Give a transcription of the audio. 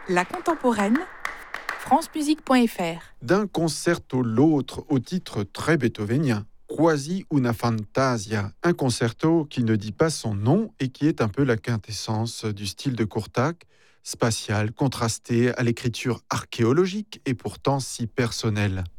La contemporaine, francemusique.fr. D'un concerto l'autre au titre très beethovénien, Quasi una fantasia, un concerto qui ne dit pas son nom et qui est un peu la quintessence du style de Courthac, spatial, contrasté, à l'écriture archéologique et pourtant si personnelle.